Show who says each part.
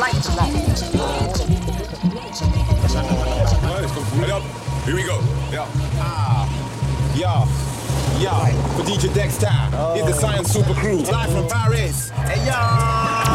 Speaker 1: Here we go. Yeah. Yeah. Yeah. For DJ Dexter. It's the Science Super Crew. Live from Paris. Hey, yeah.